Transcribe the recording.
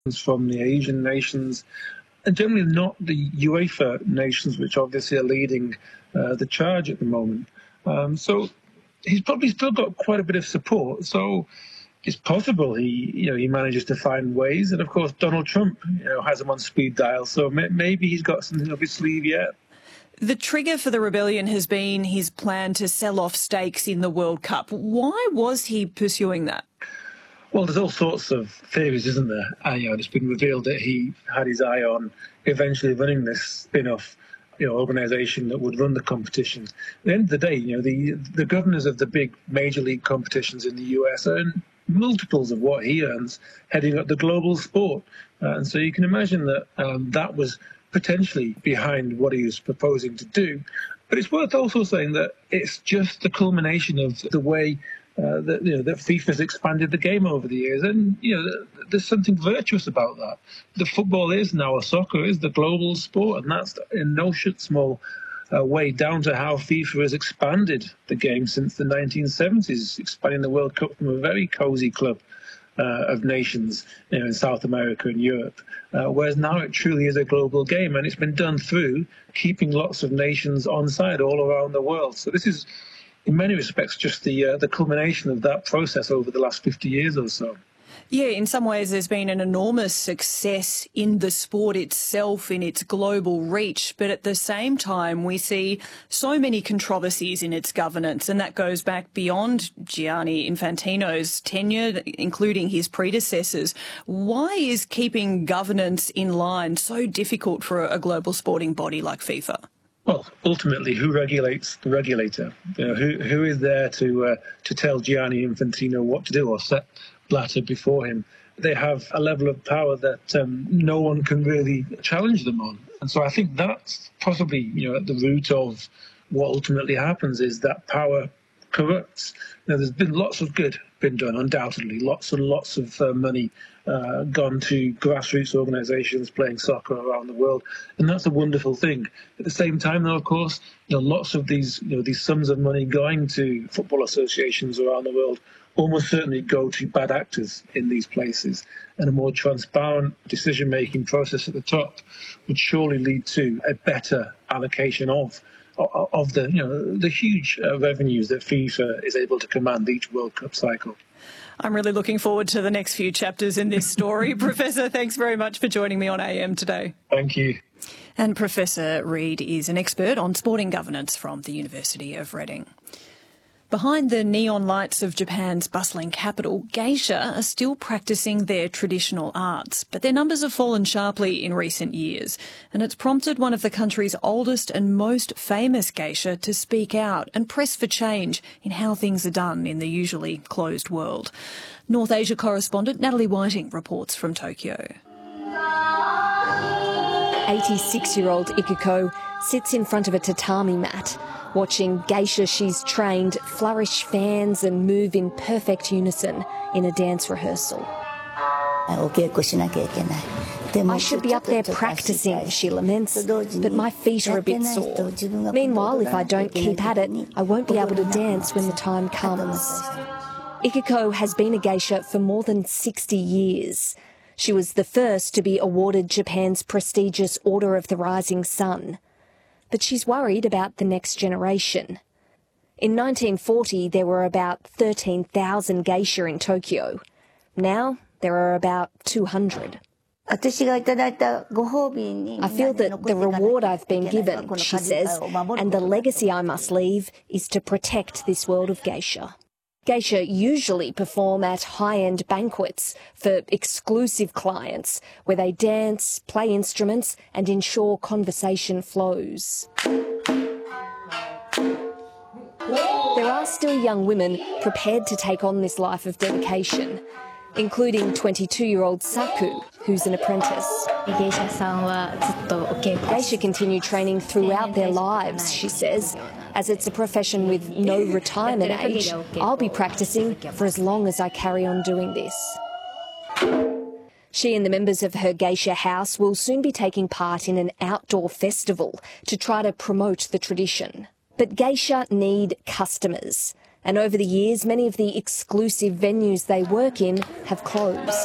from the Asian nations, and generally not the UEFA nations, which obviously are leading the charge at the moment. So he's probably still got quite a bit of support. So it's possible he manages to find ways. And of course, Donald Trump has him on speed dial. So maybe he's got something up his sleeve yet. The trigger for the rebellion has been his plan to sell off stakes in the World Cup. Why was he pursuing that? Well, there's all sorts of theories, isn't there? It's been revealed that he had his eye on eventually running this spin-off, organisation that would run the competition. At the end of the day, the governors of the big major league competitions in the US earn multiples of what he earns heading up the global sport. And so you can imagine that that was potentially behind what he was proposing to do. But it's worth also saying that it's just the culmination of the way that FIFA's expanded the game over the years, and there's something virtuous about that. The football is now, soccer is the global sport, and that's in no small way down to how FIFA has expanded the game since the 1970s, expanding the World Cup from a very cosy club of nations in South America and Europe, whereas now it truly is a global game, and it's been done through keeping lots of nations on side all around the world. So this is, in many respects, just the culmination of that process over the last 50 years or so. Yeah, in some ways there's been an enormous success in the sport itself, in its global reach, but at the same time we see so many controversies in its governance, and that goes back beyond Gianni Infantino's tenure, including his predecessors. Why is keeping governance in line so difficult for a global sporting body like FIFA? Well, ultimately, who regulates the regulator? Who is there to tell Gianni Infantino what to do, or set Blatter before him? They have a level of power that no one can really challenge them on. And so I think that's possibly, at the root of what ultimately happens, is that power corrupts. There's been lots of good been done, undoubtedly. Lots and lots of money gone to grassroots organisations playing soccer around the world, and that's a wonderful thing. At the same time, though, of course, lots of these sums of money going to football associations around the world almost certainly go to bad actors in these places, and a more transparent decision-making process at the top would surely lead to a better allocation of the huge revenues that FIFA is able to command each World Cup cycle. I'm really looking forward to the next few chapters in this story. Professor, thanks very much for joining me on AM today. Thank you. And Professor Reid is an expert on sporting governance from the University of Reading. Behind the neon lights of Japan's bustling capital, geisha are still practising their traditional arts, but their numbers have fallen sharply in recent years, and it's prompted one of the country's oldest and most famous geisha to speak out and press for change in how things are done in the usually closed world. North Asia correspondent Natalie Whiting reports from Tokyo. 86-year-old Ikiko sits in front of a tatami mat, watching geisha she's trained flourish fans and move in perfect unison in a dance rehearsal. I should be up there practising, she laments, but my feet are a bit sore. Meanwhile, if I don't keep at it, I won't be able to dance when the time comes. Ikiko has been a geisha for more than 60 years. She was the first to be awarded Japan's prestigious Order of the Rising Sun. But she's worried about the next generation. In 1940, there were about 13,000 geisha in Tokyo. Now, there are about 200. I feel that the reward I've been given, she says, and the legacy I must leave is to protect this world of geisha. Geisha usually perform at high-end banquets for exclusive clients, where they dance, play instruments and ensure conversation flows. There are still young women prepared to take on this life of dedication, including 22-year-old Saku, who's an apprentice. Geisha continue training throughout their lives, she says. As it's a profession with no retirement age, I'll be practising for as long as I carry on doing this. She and the members of her geisha house will soon be taking part in an outdoor festival to try to promote the tradition. But geisha need customers, and over the years, many of the exclusive venues they work in have closed.